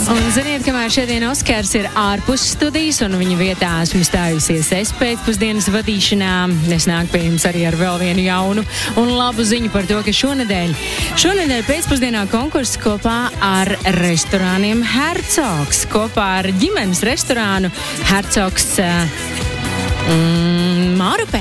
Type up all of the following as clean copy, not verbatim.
Un ziniet, kamēr šodien Oskars ir ārpus studijas un viņa vietā esmu stājusies es pēcpusdienas vadīšanā, es nāku pie jums arī ar vēl vienu jaunu un labu ziņu par to, ka šonedēļ pēcpusdienā konkurss kopā ar restorāniem Hercogs, kopā ar ģimenes restorānu Hercogs Mārupē.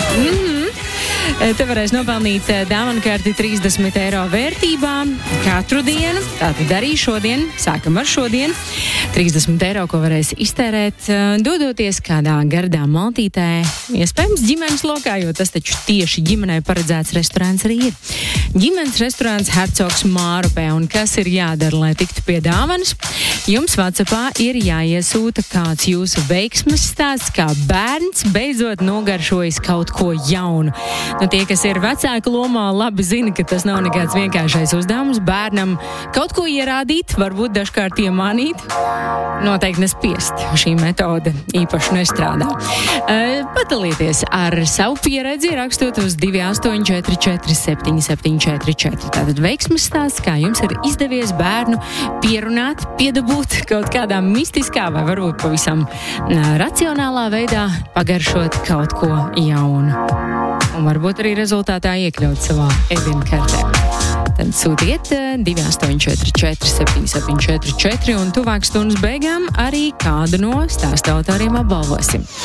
Te varēs nopelnīt dāvanu karti 30 eiro vērtībā katru dienu. Tātad arī šodien, sākam ar šodien, 30 eiro, ko varēs iztērēt, dodoties kādā gardā maltītē, iespējams ģimenes lokā, jo tas taču tieši ģimenei paredzēts restorāns arī ir. Ģimenes restorāns Hercogs Mārupē, un kas ir jādara, lai tiktu pie dāvanas? Jums WhatsAppā ir jāiesūta kāds jūsu veiksmes stāsts, kā bērns beidzot nogaršojis kaut ko jaunu. Tie, kas ir vecāka lomā, labi zina, ka tas nav nekāds vienkāršais uzdevums. Bērnam kaut ko ierādīt, varbūt dažkārt iemānīt. Noteikti nespiest. Šī metode īpaši nestrādā. Padalieties ar savu pieredzi, rakstot uz 2844 7744. Tātad veiksmes stāsts, kā jums ir izdevies bērnu pierunāt, piedabūt kaut kādā mistiskā vai varbūt pavisam racionālā veidā pagaršot kaut ko jaunu. Un varbūt arī rezultātā iekļaut savā ēdienkartē. Tad sūtiet 2844 7744 un tuvāk stundas beigām arī kādu no stāsta autoriem apbalvosim.